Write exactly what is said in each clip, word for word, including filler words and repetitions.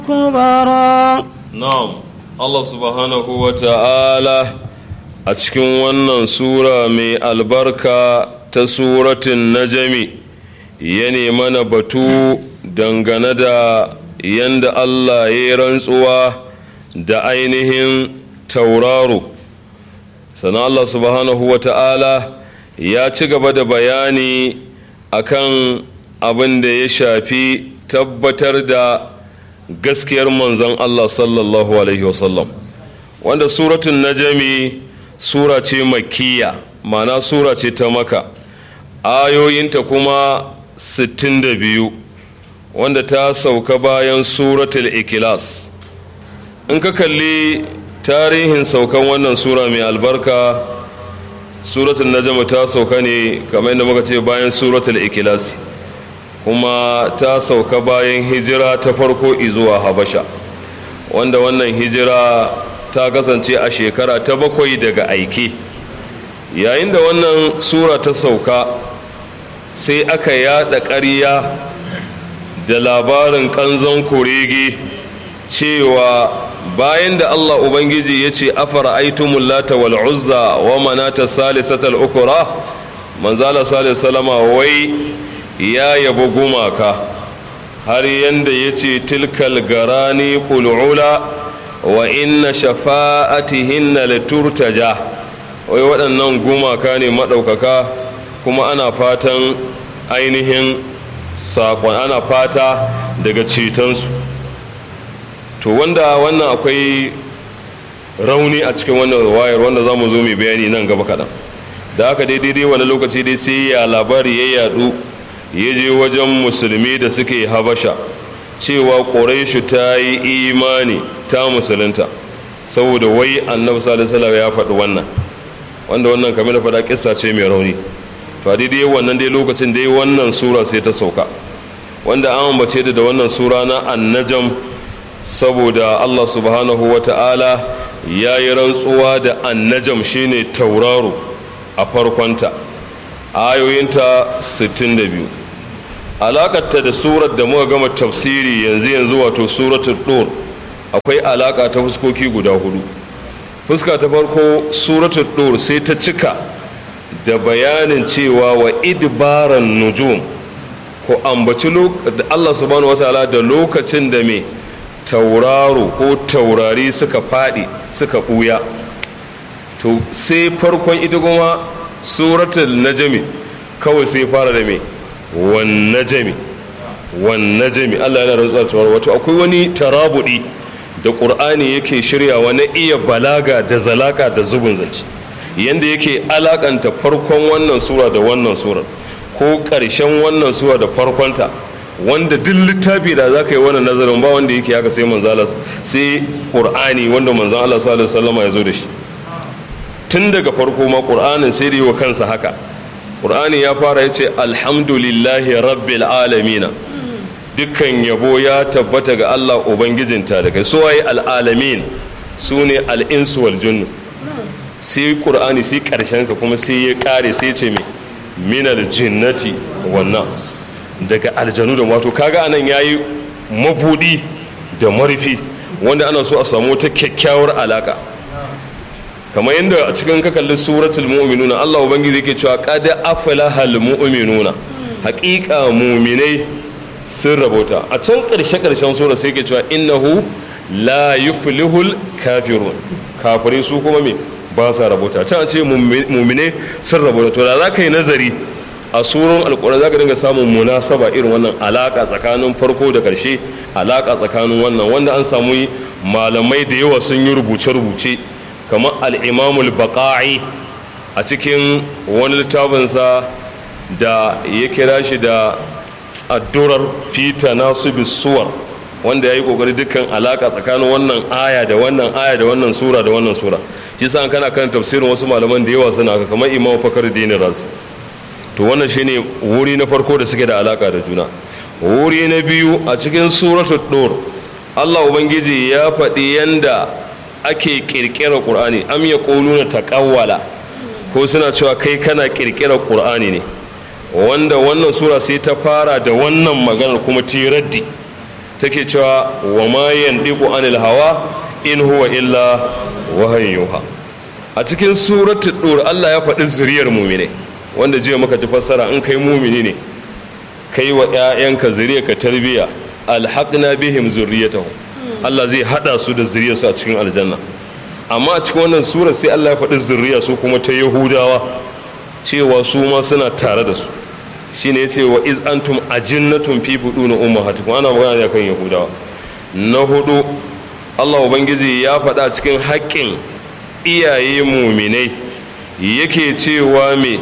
كبرا. Na'am, Allah subhanahu wa ta'ala a cikin wannan sura mai albarka ta suratun najami ya mana batu dangane da yanda Allah ya yi rantsuwa da ainihin tauraro. Sannan Allah subhanahu wa ta'ala ya ci gaba da bayani akan abin da ya shafi tabbatar da gaskiyar manzon Allah sallallahu alaihi wasallam, wanda suratun najami sura ce makkiya, ma'ana sura ce ta maka, ayoyinta kuma sittin da biyu, wanda ta sauka bayan suratul ikilas. In ka kalli tarihin saukan wannan sura mai albarka, suratul najami ta sauka ne kamar yadda muka ce bayan suratul ikilas, kuma ta sauka bayan hijira ta farko izuwa habasha, wanda wannan hijira ta kasance a shekara ta bakwai daga aiki. Yayin da wannan sura ta sauka sai aka yada ƙarya da labarin ƙanzon kurege cewa bayan da Allah Ubangiji ya ce afara aitumul lata wal uzza wa manata salisatal ukura, manzala sallallahu salama wai ya yabo gumaka har yanda ya ce tilkal garani kul'ula wa inna shafa'atihinna liturtaja, wai waɗannan gumaka ne maɗaukaka kuma ana fatan ainihin saƙon, ana fata daga cetonsu. To wanda wannan akwai rauni a cikin wannan wayar, wanda za mu zo mai bayani nan gaba kaɗan. Da haka dai daidai wani lokaci dai sai ya labari ya yadu ya je wajen musulmi da suke habasha cewa ƙuraishu ta yi imani ta musulunta saboda wai annabi sallallahu alaihi ya faɗi wannan, wanda wannan kamar da faɗa kissa ce mai rauni. To a daidai wannan dai lokacin dai wannan sura sai ta sauka, wanda an ambace da da wannan sura na annajam saboda Allah subhanahu wa ta'ala ya yi rantsuwa da annajam shine tauraro a farkonta, ayoyinta sittin da biyu. Alakarta da surar da muka gama tafsiri yanzu yanzu wato suratul dur akwai alaka ta fuskoki guda hudu. Fuska ta farko, suratul dur sai ta cika da bayanin cewa wa idbaran nujum, ko ambaci Allah subhanahu wa ta'ala da lokacin da me tauraro ko taurari suka faɗi suka ɓuya. To sai farkon ita kuma suratul najmi kawai sai fara da me wan najmi wan najmi. Allah yana rantsuwa cewa wato akwai wani tarabudi da Qur'ani yake shiryawa na iya balaga da zalaka da zubin zance, yanda yake alakanta farkon wannan sura da wannan surar, ko ƙarshen wannan sura da farkonta, wanda duk littafi da za ka yi wannan nazarin ba wanda yake haka sai manzala sai Qur'ani wanda manzan Allah sallallahu alaihi wasallam ya zo da shi. Tun daga farko ma Qur'anin sai da yi wa kansa haka. Qur'ani ya fara yace alhamdulillahi rabbil alamina, dukkan yabo ya tabbata ga Allah ubangijin talikai. So ai al'alamin su ne al'insu wal jinnu. Sai Qur'ani sai karshen sa kuma sai ya kare sai ce me minal jinnati wan nas, daga aljanu da wato kaga anan yayi mabudi da marfi wanda ana so a samu ta kyakkyawar alaka, kamar yadda a cikin ka kalli suratul mu'minuna Allah ubangiji yake cewa qad aflahal mu'minuna, haqiqa mu'minai sun rabota. A can karshe karshen sura sai yake cewa innahu la yuflihul kafirun, kafirai su kuma me ba sa rabota. Can a ce mu'minai sun rabota. To da za ka yi nazari a surun alƙur'ani za ka dinga samun munasaba irin wannan, alaka tsakanin farko da ƙarshe, alaka tsakanin wannan, wanda an samu malamai da yawa sun yi rubuce-rubuce kamar al'imamul baƙa'i a cikin wani littafinsa da ya kira shi da addurar fita nasu bisuwar, wanda ya yi ƙoƙari dukkan alaka tsakanin wannan aya da wannan aya da wannan sura da wannan sura. shi sa kana kan tafsirin wasu malaman da yawa suna kamar imam Fakhruddin Razi. To wannan shine wuri na farko da suke da alaka da juna. Wuri na biyu a cikin suratul dur, Allah ubangiji ya faɗi yanda ake kirkirar Qur'ani, am yaquluna taqawwala, ko suna cewa kai kana kirkirar Qur'ani ne, wanda wannan sura sai ta fara da wannan maganar kuma ta raddi take cewa wa ma yandiqu anil hawa in huwa illa wahayin yuha. A cikin suratul dur Allah ya faɗi zuriyar mumine wanda jiya muka ji fassara in kai mumini ne kai wa ƴaƴanka zuriyarka tarbiya alhaqna bihim zurriyatahum Allah zai hada su da zuriyarsu a cikin aljanna. Amma a cikin wannan sura sai Allah ya faɗi zuriya su kuma ta Yahudawa cewa su ma suna tare da su, shine yace wa iz antum ajinnatun fi budun ummahatikum, ana magana ne kan Yahudawa. Na hudu Allah ubangiji ya faɗa cikin haƙƙin iyaye muminai yake cewa me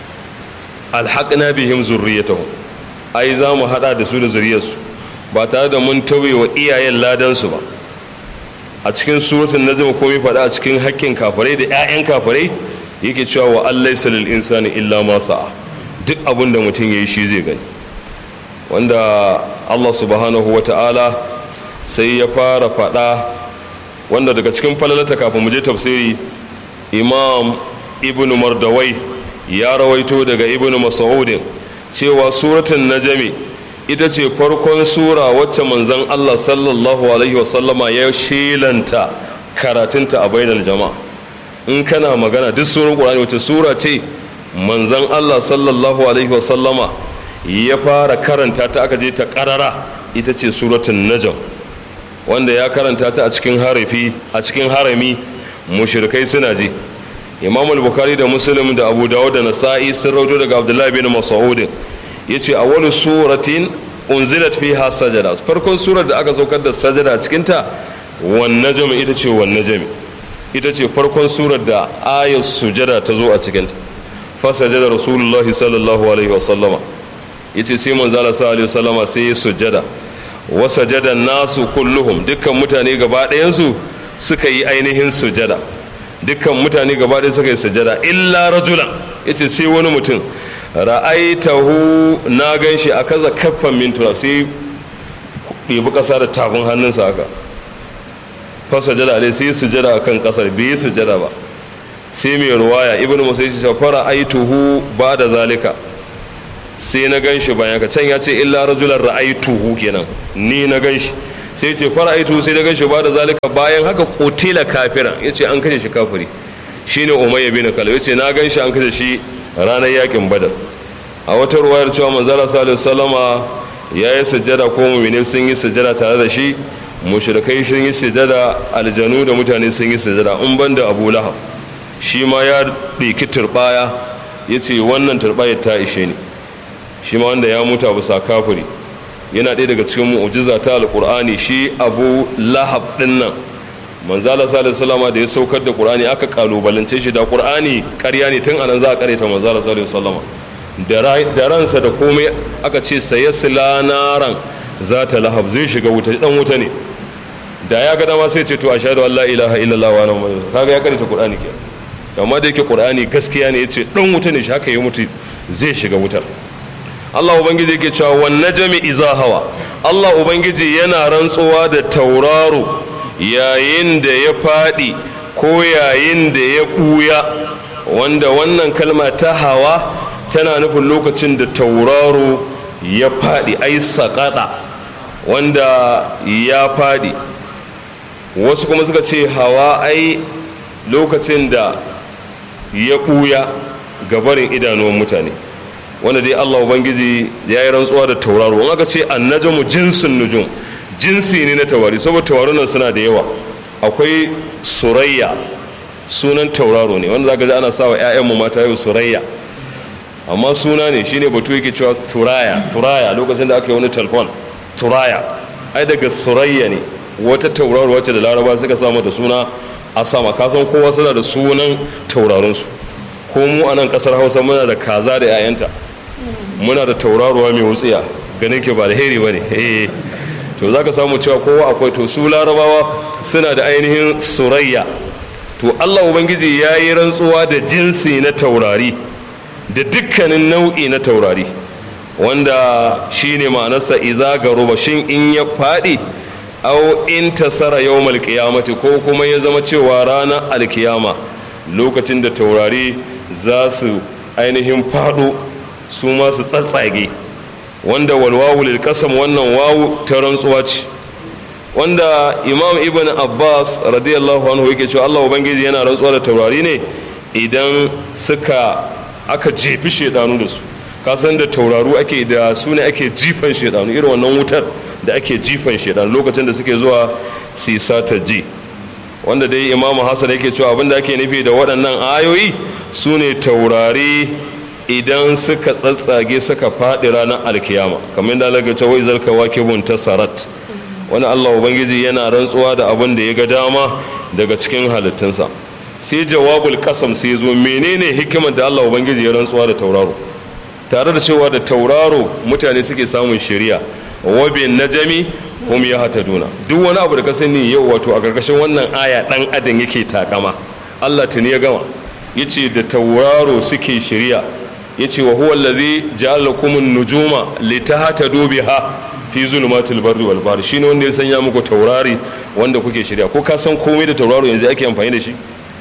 alhaqna bihim zurriyatahum, ai za mu hada da su da zuriyarsu ba tare da mun tauye wa iyayen ladansu ba. A cikin suratul najm komai faɗa a cikin haƙƙin kafirai da ƴaƴan kafirai yake cewa wa allaysa lil insani illa ma sa'a, duk abin da mutum yayi shi zai gani. Wanda Allah subhanahu wata'ala sai ya fara faɗa wanda daga cikin falalata kafin mu je tafsiri Imam Ibn Mardawai ya rawaito daga Ibn Mas'ud cewa suratul najm ita ce farkon sura wacce manzon Allah sallallahu alaihi wasallama ya shelanta karatunta a bainar jama'a. In kana magana duk surar Qur'ani wacce sura ce manzon Allah sallallahu alaihi wasallama ya fara karanta ta aka je ta karara, ita ce suratul najm, wanda ya karanta ta a cikin harafi a cikin harami mushrikai suna ji. Imam al-Bukhari da Muslim da Abu Dawud da Nasa'i sun rawaito daga Abdullah bin Mas'ud yace awwalu suratin unzilat fiha sajada, farkon surar da aka saukar da sajada cikin ta wan najm, ita ce wan najm, ita ce farkon surar da ayat sujada ta zo a cikin ta. Fa sajada Rasulullah sallallahu alaihi wasallama, yace sai manzo Allah sallallahu alaihi wasallama sai ya sujada, wa sajada nasu kulluhum, dukkan mutane gaba ɗayan su suka yi ainihin sujada, dukkan mutane gaba ɗaya suka yi sujada illa rajulan, yace sai wani mutum ra'aitahu na gan shi a kaza kaffan min turab, sai ɗebi ƙasa da tafin hannunsa haka fa sujada dai sai sujada akan ƙasar, bai yi sujada ba. Sai mai ruwaya ibnu musa ya ce fara aituhu ba da zalika, sai na gan shi bayan ka can ya ce illa rajulan ra'aituhu kenan ni na gan shi, sai ce fara aituhu sai na gan shi ba da zalika bayan haka qutila kafiran, yace an kashe shi kafiri shine umayya bin kalab, yace na gan shi an kashe shi ranar yakin badar. A wata ruwayar cewa manzala sallallahu alaihi wasallama ya yi sujjada ko mu'mini sun yi sujjada tare da shi, mushrikai sun yi sujjada, aljanu da mutane sun yi sujjada, in banda Abu Lahab shi ma ya ɗiki turbaya yace wannan turbayar ta ishe ni, shi ma wanda ya mutu bisa kafiri yana ɗaya daga cikin mu'jiza ta alqur'ani. Shi Abu Lahab din nan manzala sallallahu alaihi wasallama da ya saukar da qur'ani aka kalubalance shi da qur'ani ƙarya ne, tun anan za a kareta manzala sallallahu alaihi wasallama da ransa da komai, aka ce sayasla naran za ta lahab, zai shiga wuta, dan wuta ne. Da ya ga dama sai ce to ashhadu an la ilaha illallah wa anna muhammadan, kaga ya kareta qur'ani ke. Amma da yake qur'ani gaskiya ne, yace dan wuta ne shi, haka ya mutu zai shiga wutar. Allah ubangiji yake cewa wan najmi iza hawa, Allah ubangiji yana rantsuwa da tauraro yayin da ya faɗi ko yayin da ya ɓuya, wanda wannan kalma ta hawa tana nufin lokacin da tauraro ya faɗi, ai saƙaɗa, wanda ya faɗi. Wasu kuma suka ce hawa ai lokacin da ya ɓuya gabarin idanuwan mutane, wanda dai Allah ubangiji ya yi rantsuwa da tauraro. wani aka ce annajmu jinsin nujum, jinsi ne na taurari, saboda taurarunan suna da yawa. Akwai surayya, sunan tauraro ne wanda zaka ji ana sawa ƴaƴanmu mata yau surayya, amma suna ne, shine batu yake cewa turaya turaya lokacin da aka yi wani telefon turaya, ai daga surayya ne, wata tauraro wacce da laraba suka sa mata suna a sama. Kasan kowa suna da sunan tauraronsu, ko mu a nan kasar Hausa muna da kaza da ƴaƴanta, muna da tauraruwa mai wutsiya, ganin ke ba da heri bane eh to za ka samu cewa kowa akwai. To su larabawa suna da ainihin surayya. To Allah ubangiji ya yi rantsuwa da jinsi na taurari da dukkanin nau'i na taurari, wanda shi ne ma'anarsa iza garuba, shin in ya faɗi au in tasara yawmal qiyamati, ko kuma ya zama cewa ranar alkiyama lokacin da taurari za su ainihin faɗo su ma su tsatsage. wanda walwawu lil qasam wannan wawu ta rantsuwa ce, wanda imam ibn abbas radiyallahu anhu yake cewa Allah ubangiji yana rantsuwa da taurari ne idan suka aka jefi shedanu da su. Ka san da tauraru ake da su ne ake jifan shedanu, irin wannan wutar da ake jifan shedanu lokacin da suke zuwa su sata ji, wanda dai imam hasan yake cewa abinda ake nufi da waɗannan ayoyi su ne taurari idan suka tsatsage suka faɗi ranar alkiyama, kamar da Allah ya ce wai zalka wakibun tasarat. wani Allah ubangiji yana rantsuwa da abin da ya ga dama daga cikin halittunsa. Sai jawabul kasam sai zo, menene hikimar da Allah ubangiji ya rantsuwa da tauraro, tare da cewa da tauraro mutane suke samun shari'a, wa bin najmi hum yahtaduna. Duk wani abu da ka sani yau wato a karkashin wannan aya dan adam yake takama, Allah tuni ya gama yace da tauraro suke shari'a, yace wa huwa allazi ja'ala lakumun nujuma litahtadu biha fi zulumatil barri wal bahr. Shine wanda ya sanya muku taurari wanda kuke shari'a. Ko ka san komai da tauraro yanzu ake amfani da shi?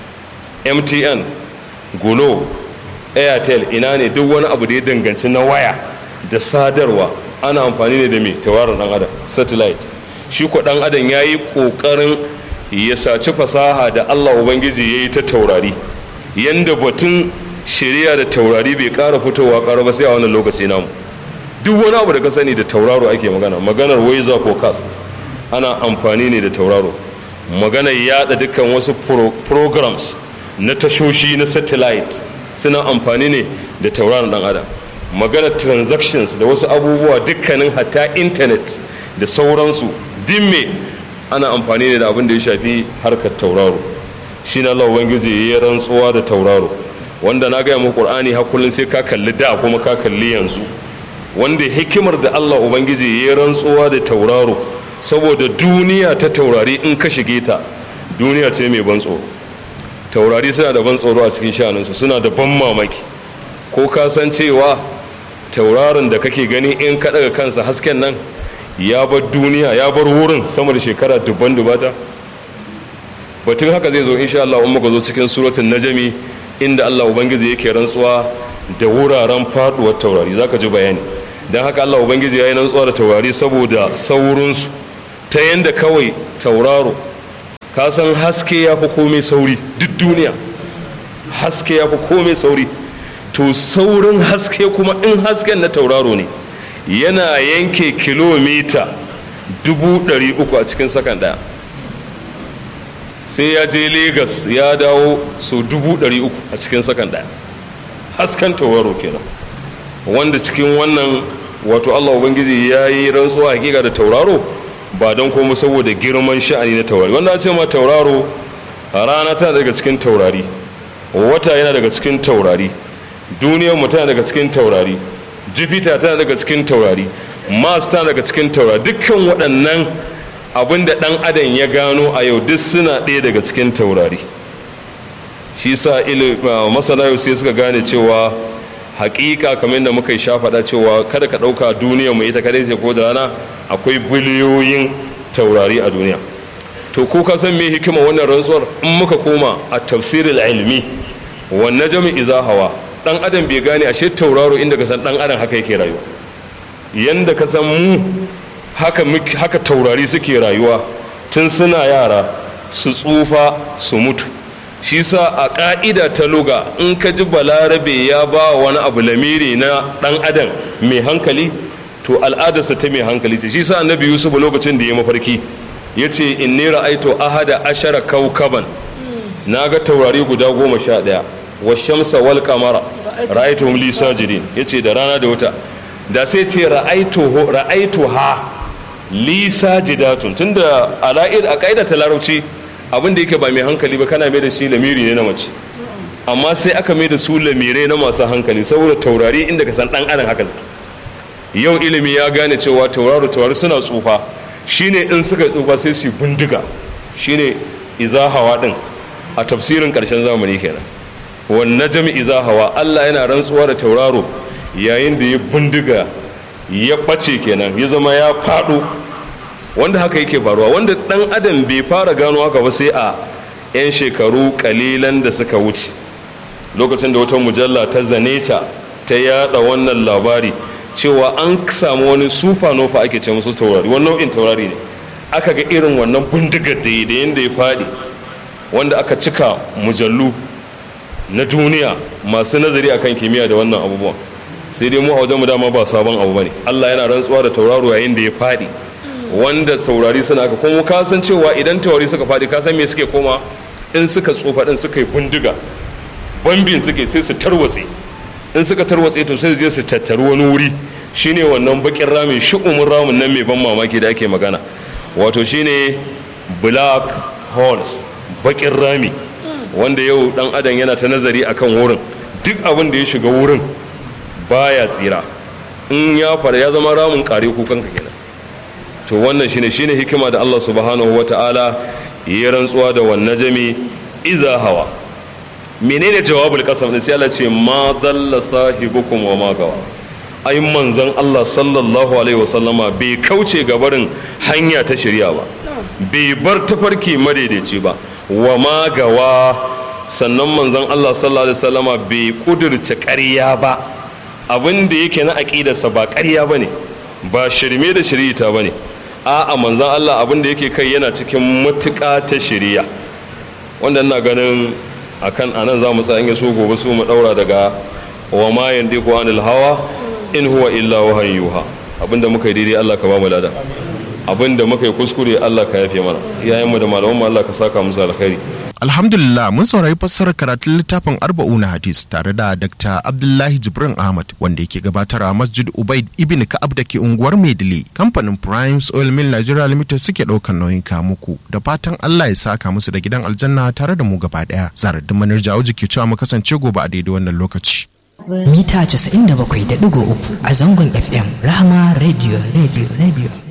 M T N, Glo, Airtel, ina ne duk wani abu da ya danganci na waya da sadarwa ana amfani ne da me tauraron dan adam, satellite. Shi ko dan adam yayi kokarin ya saci fasaha da Allah ubangiji yayi ta taurari, yanda batun shari'a da taurari bai ƙara fitowa ƙara ba sai a wannan lokaci namu. Duk wani abu da ka sani da tauraro ake magana, maganar weather forecast ana amfani ne da tauraro, maganar yada dukkan wasu pro programs na tashoshi na satellite suna amfani ne da tauraron dan adam, maganar transactions da wasu abubuwa dukkanin hatta internet da sauransu dimme ana amfani ne da abin da ya shafi harkar tauraro. shi na Allah ubangiji ya rantsuwa da tauraro, wanda na gaya muku Qur'ani har kullun sai ka kalli da kuma ka kalli yanzu, wanda hikimar da Allah ubangiji ya rantsuwa da tauraro saboda duniya ta taurari in ka shige ta duniya ce mai ban tsoro. Taurari suna da ban tsoro a cikin shanunsu, suna da ban mamaki. Ko ka san cewa tauraron da kake gani in ka daga kansa hasken nan ya bar duniya, ya bar wurin sama da shekara dubban dubata? Batun haka zai zo insha Allah in muka zo cikin suratul najmi inda Allah ubangiji yake rantsuwa da wuraren faduwar taurari, zaka ji bayani. Dan haka Allah ubangiji ya yi rantsuwa da taurari saboda saurinsu, ta yanda kawai tauraro ka san haske ya fi komai sauri duk duniya, haske ya fi komai sauri. To saurin haske kuma in hasken na tauraro ne yana yanke kilomita dubu ɗari uku a cikin sakan ɗaya, sai ya je Legas ya dawo so dubu ɗari uku a cikin sakan ɗaya. Hasken tauraro kenan, wanda cikin wannan wato Allah ubangiji ya yi rantsuwa hakika da tauraro ba don kuma saboda girman sha'ani na taurari. Wanda ce ma tauraro, rana tana daga cikin taurari, wata yana daga cikin taurari, duniyar mu tana daga cikin taurari, Jupiter tana daga cikin taurari, Mars tana daga cikin taurari. Dukkan waɗannan abin da ɗan adam ya gano a yau duk suna ɗaya daga cikin taurari. Shi sa masana yau sai suka gane cewa hakika kamar da muka yi shafaɗa cewa kada ka ɗauka duniya mu ita kadai ce ko da rana, akwai biliyoyin taurari a duniya. To ko ka san me hikima wannan rantsuwar? In muka koma a tafsirul ilmi wan najmi iza hawa, dan adam bai gane ashe tauraro inda ka san dan adam haka yake rayuwa, yanda ka san mu haka haka taurari suke rayuwa tun suna yara su tsufa su mutu. Shi sa a ƙa'ida ta luga in ka ji balarabe ya ba wani abu lamiri na ɗan adam mai hankali, to al'adarsa ta mai hankali ce. Shi sa annabi Yusuf lokacin da ya mafarki ya ce inni ra'aitu ahada ashara kaukaban, na ga taurari guda goma sha ɗaya, wa shamsa wal qamara ra'aituhum li sajidin, yace da rana da wata. Da sai ce ra'aitu ra'aitu ha li sajidatun, tunda ala'id a ƙa'ida ta larabci abin da yake ba mai hankali ba kana mai da shi lamiri ne na mace, amma sai aka mai da su lamirai na masu hankali saboda taurari inda ka san dan adam haka suke. Yau ilimi ya gane cewa tauraro taurari suna tsufa, shine in suka tsufa sai su bindiga, shine iza hawa din a tafsirin karshen zamani kenan. Wan najmi iza hawa, Allah yana rantsuwa da tauraro yayin da ya bindiga ya bace kenan, ya zama ya fado, wanda haka yake faruwa, wanda dan adam bai fara gano haka ba sai a 'yan shekaru kalilan da suka wuce, lokacin da wata mujalla ta Zaneta ta yada wannan labari cewa an samu wani supernova ake ce musu taurari, wani nau'in taurari ne aka ga irin wannan bindigar da da yanda ya faɗi, wanda aka cika mujallu na duniya masu nazari akan kimiyya da wannan abubuwan. Sai dai mu a wajen mu dama ba sabon abu bane. Allah yana rantsuwa da tauraro yayin da ya faɗi, wanda taurari suna aka kuma ka san cewa idan taurari suka faɗi ka san me suke koma, in suka tsofa din suka yi bindiga bambin suke sai su tarwatse, in suka tarwatse to sai su je su tattaru wani wuri, shine wannan bakin rami shu'umin ramin nan mai ban mamaki da ake magana, wato shine black holes, bakin rami wanda yau dan adam yana ta nazari akan wurin, duk abin da ya shiga wurin baya tsira, in ya fara ya zama ramin kare kukan ka kenan. To wannan shine shine hikima da Allah subhanahu wata'ala ya rantsuwa da wan najmi idza hawa. Menene jawabul qasam din? Sai Allah ce ma dalla sahibukum wa ma gawa. Ai manzon Allah sallallahu alaihi wasallama bai kauce ga barin hanya ta shari'a ba, bai bar tafarki madaidaici ba, wa ma gawa, sannan manzon Allah sallallahu alaihi wasallama bai kudurce ƙarya ba, abin da yake na aqidarsa ba ƙarya bane, ba shirme da shirita bane. A'a manzon Allah abin da yake kai yana cikin matuƙa ta shari'a, wanda ina ganin akan anan za mu tsaya so gobe su mu daura daga wa ma yandiku anil hawa in huwa illa wahayin yuha. Abinda muka yi daidai Allah ka ba mu lada, abinda muka yi kuskure Allah ka yafe mana, iyayenmu da malamanmu Allah ka saka musu alkhairi. Alhamdulillah, mun saurari fassarar karatun littafin arba'una hadis tare da Dakta Abdullahi Jibrin Ahmad wanda yake gabatar a Masjid Ubaid ibn Ka'ab da ke unguwar Maidile. Kamfanin Primes Oil Mill Nigeria Limited suke ɗaukar nauyin ka muku, da fatan Allah ya saka musu da gidan aljanna tare da mu gaba daya. Zaradin Manir Jawo ke cewa mu kasance gobe a daidai wannan lokaci. Mita casa'in da bakwai da ɗigo uku a zangon F M Rahama Radio Radio Radio.